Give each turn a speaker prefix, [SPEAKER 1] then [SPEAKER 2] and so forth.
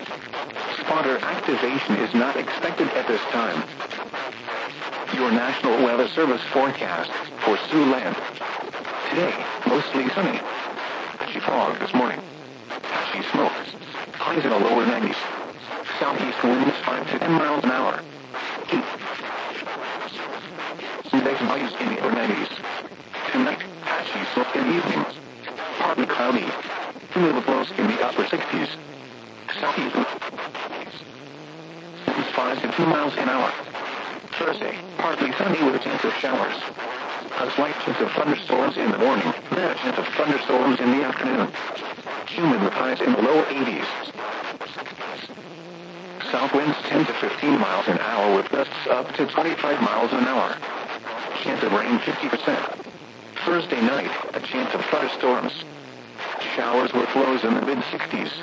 [SPEAKER 1] Spotter activation is not expected at this time. Your National Weather Service forecast for Siouxland. Today, mostly sunny. Patchy fog this morning. Patchy smoke. Highs in the lower 90s. Southeast winds 5 to 10 miles an hour. Heat. Index values in the upper 90s. Tonight, patchy smoke in the evening. Partly cloudy. Humid lows in the upper 60s. Southeast winds 5 to 2 miles an hour. Thursday, partly sunny with a chance of showers. A slight chance of thunderstorms in the morning, then a chance of thunderstorms in the afternoon. Humid with highs in the low 80s. South winds 10 to 15 miles an hour with gusts up to 25 miles an hour. Chance of rain 50%. Thursday night, a chance of thunderstorms. Showers with lows in the mid-60s.